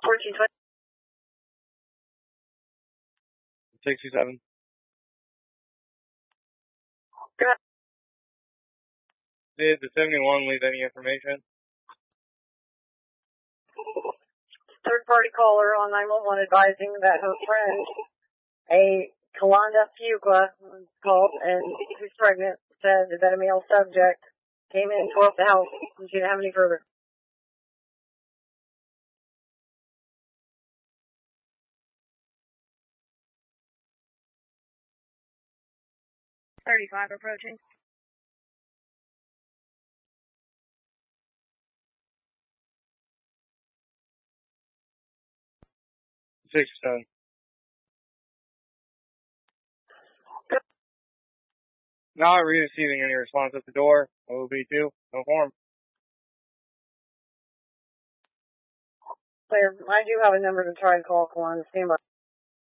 1420. 67. Go ahead. Did the 71 leave any information? Third party caller on 911 advising that her friend, a Kalanda Fuqua, called and who's pregnant, said that a male subject came in and tore up the house and she didn't have any further. $35 approaching. 67. Not receiving any response at the door. OB2, no form. Clear. I do have a number to try and call Kalanda. Stand by.